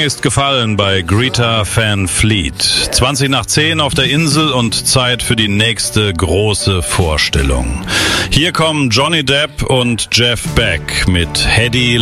ist gefallen bei Greta Van Fleet. 20 nach 10 auf der Insel und Zeit für die nächste große Vorstellung. Hier kommen Johnny Depp und Jeff Beck mit Hedy